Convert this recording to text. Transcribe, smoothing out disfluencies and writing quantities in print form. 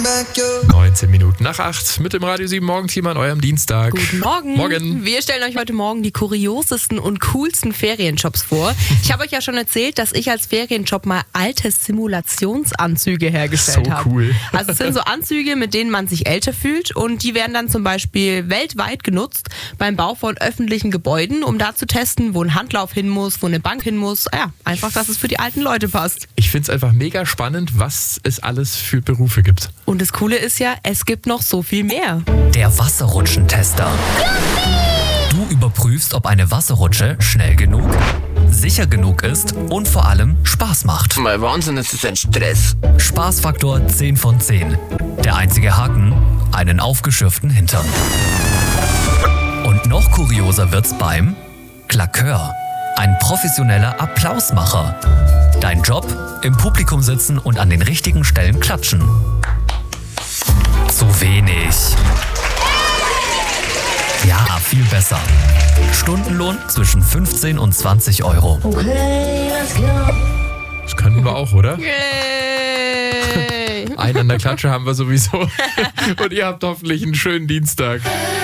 19 Minuten nach 8 mit dem Radio 7 Morgenteam an eurem Dienstag. Guten Morgen. Morgen. Wir stellen euch heute Morgen die kuriosesten und coolsten Ferienjobs vor. Ich habe euch ja schon erzählt, dass ich als Ferienjob mal alte Simulationsanzüge hergestellt habe. So cool. Also es sind so Anzüge, mit denen man sich älter fühlt, und die werden dann zum Beispiel weltweit genutzt beim Bau von öffentlichen Gebäuden, um da zu testen, wo ein Handlauf hin muss, wo eine Bank hin muss. Ja, einfach, dass es für die alten Leute passt. Ich finde es einfach mega spannend, was es alles für Berufe gibt. Und das Coole ist ja, es gibt noch so viel mehr. Der Wasserrutschentester. Du überprüfst, ob eine Wasserrutsche schnell genug, sicher genug ist und vor allem Spaß macht. Mal Wahnsinn, es ist ein Stress. Spaßfaktor 10 von 10. Der einzige Haken, einen aufgeschürften Hintern. Und noch kurioser wird's beim Klakör. Ein professioneller Applausmacher. Dein Job? Im Publikum sitzen und an den richtigen Stellen klatschen. Zu wenig. Ja, viel besser. Stundenlohn zwischen 15 und 20 Euro. Das könnten wir auch, oder? Yay! Einen an der Klatsche haben wir sowieso. Und ihr habt hoffentlich einen schönen Dienstag.